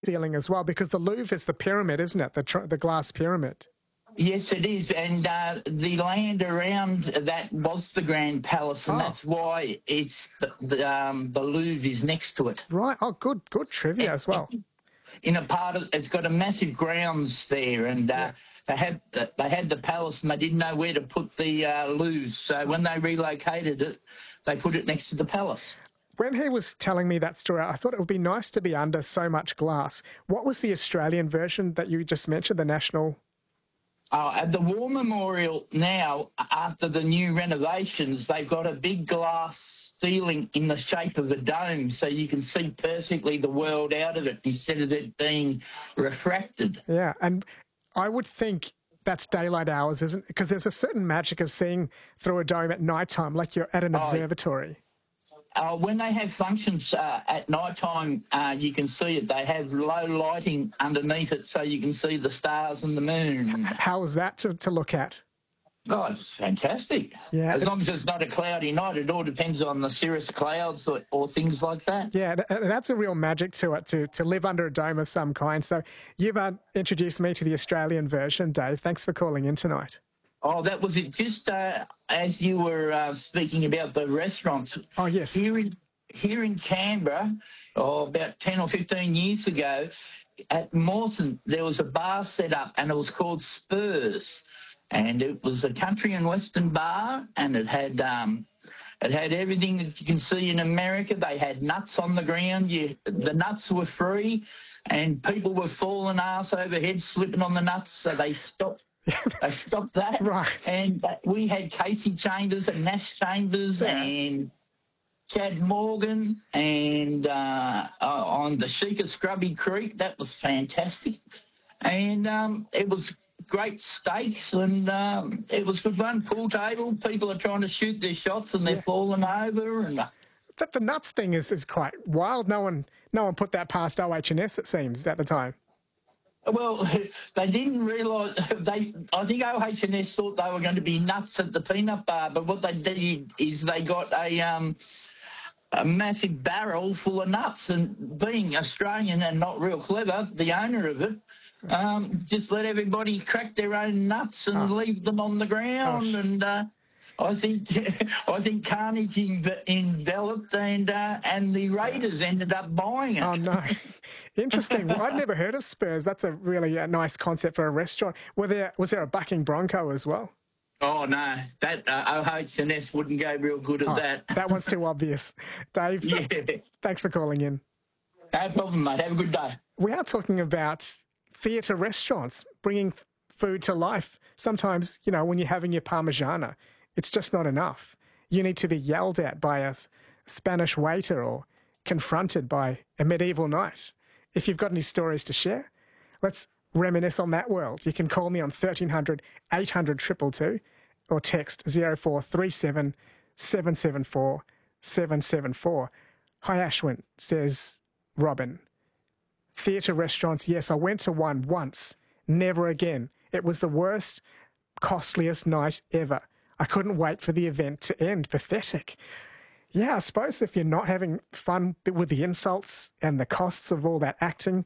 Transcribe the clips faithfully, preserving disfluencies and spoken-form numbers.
ceiling as well, because the Louvre is the pyramid, isn't it? The, tr- the glass pyramid. Yes, it is, and uh, the land around that was the Grand Palace, and Oh. that's why it's the, the, um, the Louvre is next to it. Right. Oh, good, good trivia as well. In a part of it's got a massive grounds there, and uh, Yeah. they had the, they had the palace, and they didn't know where to put the uh, Louvre. So when they relocated it, they put it next to the palace. When he was telling me that story, I thought it would be nice to be under so much glass. What was the Australian version that you just mentioned, the national? Uh, at the War Memorial now, after the new renovations, they've got a big glass ceiling in the shape of a dome, so you can see perfectly the world out of it instead of it being refracted. Yeah, and I would think that's daylight hours, isn't it? Because there's a certain magic of seeing through a dome at night time, like you're at an Oh, observatory. Uh, when they have functions uh, at night time, uh, you can see it. They have low lighting underneath it, so you can see the stars and the moon. How was that to, to look at? Oh, it's fantastic. Yeah. As long as it's not a cloudy night, it all depends on the cirrus clouds or, or things like that. Yeah, th- that's a real magic to it, to, to live under a dome of some kind. So you've uh, introduced me to the Australian version, Dave. Thanks for calling in tonight. Oh, that was it. Just uh, as you were uh, speaking about the restaurants. Oh, yes. Here in, here in Canberra, oh, about ten or fifteen years ago, at Mawson, there was a bar set up and it was called Spurs. And it was a country and western bar, and it had um, it had everything that you can see in America. They had nuts on the ground. You, the nuts were free, and people were falling arse over head, slipping on the nuts. So they stopped. They stopped that. Right. And uh, we had Casey Chambers and Nash Chambers Yeah. and Chad Morgan and uh, uh, on the Sheikah Scrubby Creek. That was fantastic. And um, it was great steaks, and um, it was good fun. Pool table, people are trying to shoot their shots and they're Yeah. falling over. And uh, That the nuts thing is, is quite wild. No one no one put that past O H and S, it seems, at the time. well, they didn't realise. They, I think O H and S thought they were going to be nuts at the peanut bar, but what they did is they got a um, a massive barrel full of nuts, and being Australian and not real clever, the owner of it um, just let everybody crack their own nuts and Oh. leave them on the ground, Gosh. and uh, I think I think carnage enve- enveloped, and uh, and the Raiders ended up buying it. Oh, no. Interesting. Well, I'd never heard of Spurs. That's a really uh, nice concept for a restaurant. Were there, was there a bucking bronco as well? Oh, no, that uh, O H and S wouldn't go real good at Oh, that. that one's too obvious. Dave, Yeah, thanks for calling in. no problem, mate. Have a good day. We are talking about theatre restaurants, bringing food to life. Sometimes, you know, when you're having your Parmigiana, it's just not enough. You need to be yelled at by a s- Spanish waiter or confronted by a medieval knight. If you've got any stories to share, let's reminisce on that world. You can call me on thirteen hundred, eight hundred, two two two or text zero four three seven, seven seven four, seven seven four. Hi, Ashwin, says Robin. Theatre restaurants, yes, I went to one once. Never again. It was the worst, costliest night ever. I couldn't wait for the event to end. Pathetic. Yeah, I suppose if you're not having fun with the insults and the costs of all that acting,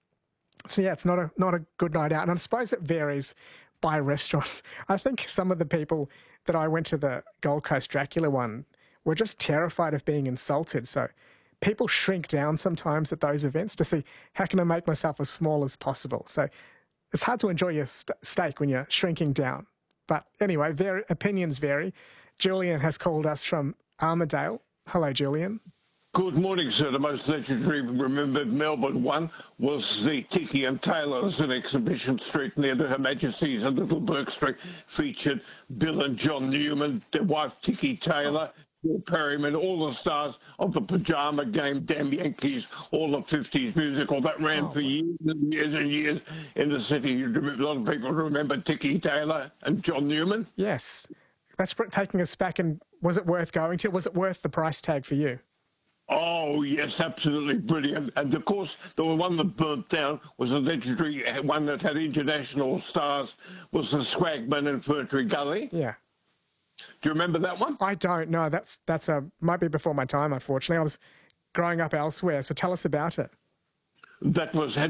so yeah, it's not a not a good night out. And I suppose it varies by restaurant. I think some of the people that I went to the Gold Coast Dracula one were just terrified of being insulted. So people shrink down sometimes at those events to see how can I make myself as small as possible. So it's hard to enjoy your st- steak when you're shrinking down. But anyway, their opinions vary. Julian has called us from Armidale. Hello, Julian. Good morning, sir. The most legendary remembered Melbourne one was the Tiki and Taylor's in Exhibition Street near to Her Majesty's and Little Burke Street, featured Bill and John Newman, their wife Tiki Taylor, Bill Perryman, all the stars of the Pajama Game, Damn Yankees, all the fifties musical. That ran Oh. for years and years and years in the city. A lot of people remember Tiki Taylor and John Newman. Yes. That's br- taking us back. And was it worth going to? Was it worth the price tag for you? Oh, yes, absolutely brilliant. And, of course, the one that burnt down was a legendary one that had international stars, was the Swagman in Ferntree Gully. Yeah. Do you remember that one? I don't know. That's that's a might be before my time, unfortunately. I was growing up elsewhere. So tell us about it. that was had